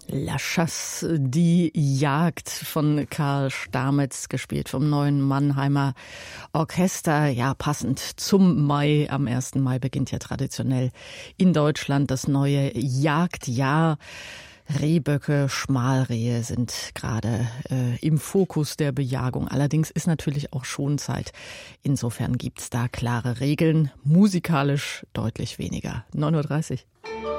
La Chasse, die Jagd von Karl Stamitz, gespielt vom Neuen Mannheimer Orchester. Ja, passend zum Mai. Am 1. Mai beginnt ja traditionell in Deutschland das neue Jagdjahr. Rehböcke, Schmalrehe sind gerade im Fokus der Bejagung. Allerdings ist natürlich auch Schonzeit. Insofern gibt's da klare Regeln, musikalisch deutlich weniger. 9:30 Uhr.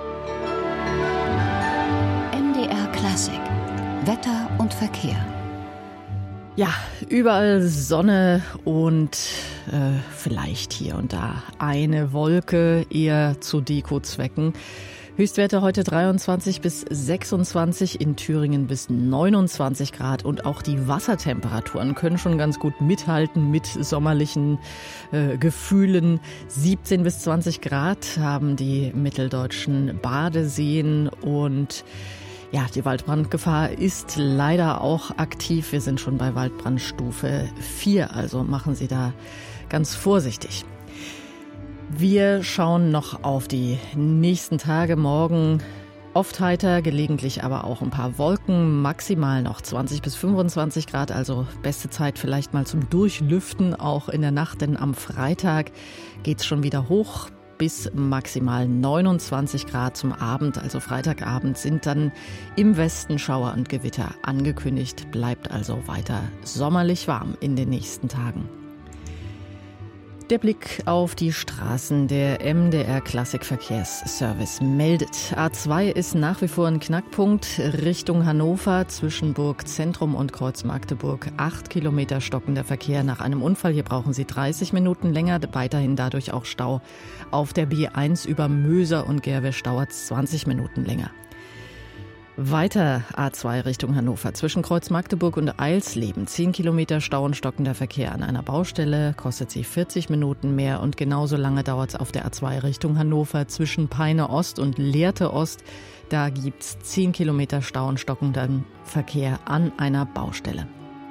MDR Klassik. Wetter und Verkehr. Ja, überall Sonne und vielleicht hier und da eine Wolke, eher zu Dekozwecken. Höchstwerte heute 23 bis 26, in Thüringen bis 29 Grad. Und auch die Wassertemperaturen können schon ganz gut mithalten mit sommerlichen Gefühlen. 17 bis 20 Grad haben die mitteldeutschen Badeseen. Und ja, die Waldbrandgefahr ist leider auch aktiv. Wir sind schon bei Waldbrandstufe 4, also machen Sie da ganz vorsichtig. Wir schauen noch auf die nächsten Tage. Morgen oft heiter, gelegentlich aber auch ein paar Wolken, maximal noch 20 bis 25 Grad, also beste Zeit vielleicht mal zum Durchlüften, auch in der Nacht, denn am Freitag geht's schon wieder hoch bis maximal 29 Grad zum Abend, also Freitagabend sind dann im Westen Schauer und Gewitter angekündigt, bleibt also weiter sommerlich warm in den nächsten Tagen. Der Blick auf die Straßen. Der MDR Klassikverkehrsservice meldet. A2 ist nach wie vor ein Knackpunkt Richtung Hannover zwischen Burg Zentrum und Kreuz Magdeburg. 8 Kilometer stockender Verkehr nach einem Unfall. Hier brauchen Sie 30 Minuten länger. Weiterhin dadurch auch Stau. Auf der B1 über Möser und Gerwisch dauert es 20 Minuten länger. Weiter A2 Richtung Hannover. Zwischen Kreuz Magdeburg und Eilsleben 10 Kilometer Stau und stockender Verkehr an einer Baustelle. Kostet sie 40 Minuten mehr und genauso lange dauert es auf der A2 Richtung Hannover zwischen Peine Ost und Lehrte Ost. Da gibt's 10 Kilometer Stau und stockenden Verkehr an einer Baustelle.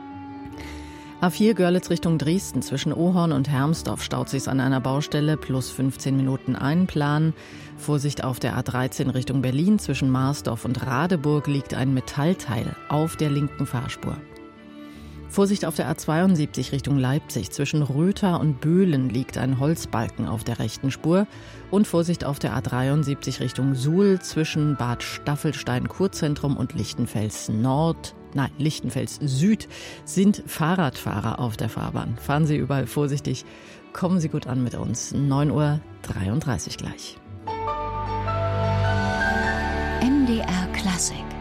A4 Görlitz Richtung Dresden. Zwischen Ohorn und Hermsdorf staut sich's an einer Baustelle. Plus 15 Minuten einplanen. Vorsicht auf der A13 Richtung Berlin. Zwischen Marsdorf und Radeburg liegt ein Metallteil auf der linken Fahrspur. Vorsicht auf der A72 Richtung Leipzig. Zwischen Rötha und Böhlen liegt ein Holzbalken auf der rechten Spur. Und Vorsicht auf der A73 Richtung Suhl. Zwischen Bad Staffelstein-Kurzentrum und Lichtenfels Süd sind Fahrradfahrer auf der Fahrbahn. Fahren Sie überall vorsichtig. Kommen Sie gut an mit uns. 9:33 Uhr gleich. MDR Klassik.